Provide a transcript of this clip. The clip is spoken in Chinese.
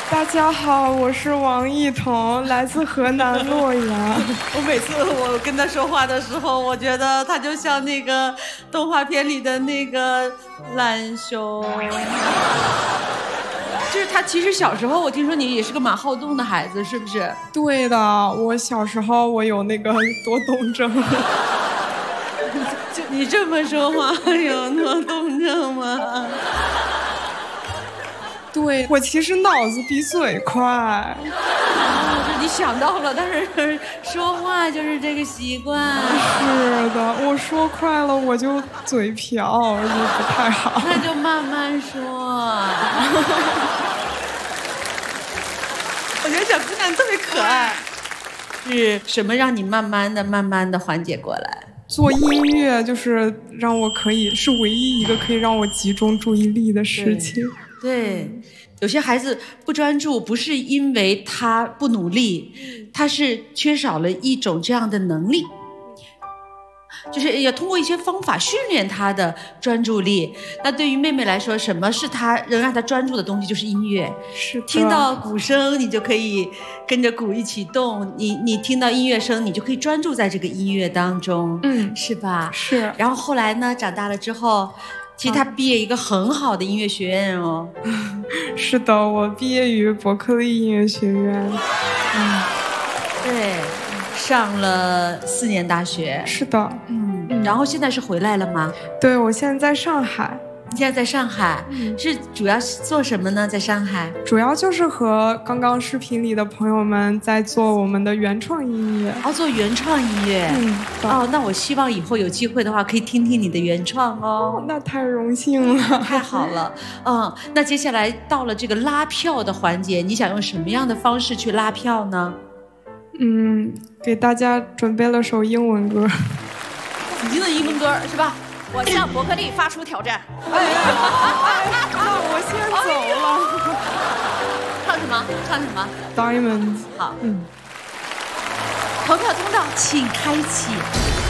大家好，我是王艺彤，来自河南洛阳。 我每次我跟他说话的时候，我觉得他就像那个动画片里的那个懒熊。就是他其实小时候，我听说你也是个蛮好动的孩子，是不是？ 对的，我小时候我有那个多动症。 就你这么说话，有多动症吗？ 对，我其实脑子比嘴快。 你想到了，但是说话就是这个习惯。 是的，我说快了我就嘴瓢，就不太好。 那就慢慢说。我觉得小姑娘特别可爱。是什么让你慢慢的缓解过来？ 做音乐就是让我是唯一一个可以让我集中注意力的事情。 对，有些孩子不专注，不是因为他不努力，他是缺少了一种这样的能力，就是要通过一些方法训练他的专注力。那对于妹妹来说，什么是她能让她专注的东西？就是音乐。 是的， 听到鼓声，你就可以跟着鼓一起动。你听到音乐声，你就可以专注在这个音乐当中，是吧？ 是。 然后后来呢，长大了之后。其实他毕业一个很好的音乐学院哦。 是的，我毕业于伯克利音乐学院。 对，上了4年大学。 是的， 然后现在是回来了吗？ 对，我现在在上海。 你现在在上海，是主要做什么呢？在上海， 主要就是和刚刚视频里的朋友们在做我们的原创音乐。 做原创音乐。那我希望以后有机会的话，可以听听你的原创哦。 那太荣幸了， 太好了。那接下来到了这个拉票的环节，你想用什么样的方式去拉票呢？ 给大家准备了首英文歌。 紫金的英文歌是吧？ 我向伯克利发出挑战。 那我先走了。 唱什么 ？Diamonds。 好。投票通道请开启。